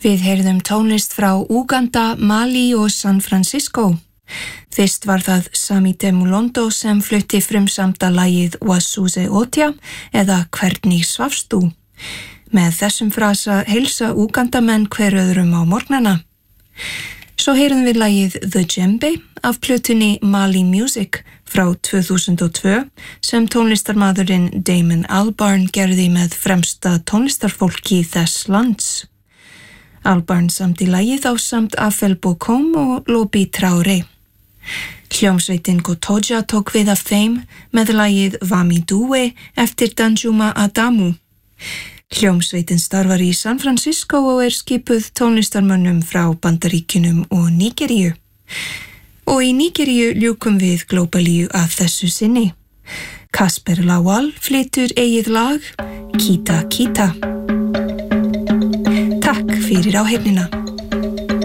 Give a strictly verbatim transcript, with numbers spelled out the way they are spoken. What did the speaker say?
Við heyrðum tónlist frá Uganda, Mali og San Francisco. Fyrst var það Samite Mulondo sem flutti frumsamda lagið Wasuze Otja eða Hvernig svafst þú? Með þessum frasa heilsa Ugandamenn hver öðrum á morgnana. Svo heyrðum við lagið The Djembe af plötunni Mali Music frá tvö þúsund og tvö sem tónlistarmaðurinn Damon Albarn gerði með fremsta tónlistarfólki þess lands. Albarn samdi lagið ásamt Afel Bokom og Lobi Traoré. Hljómsveitin Gotoja tók við af þeim með lagið Vami Due eftir Danjuma Adamu. Hljómsveitin starfar í San Francisco og er skipuð tónlistarmönnum frá Bandaríkjunum og Nígeríu. Og í Nígeríu ljúkum við Glóbalíu að þessu sinni. Kasper Lawal flytur eigið lag Kita Kita. Takk fyrir áheyrnina.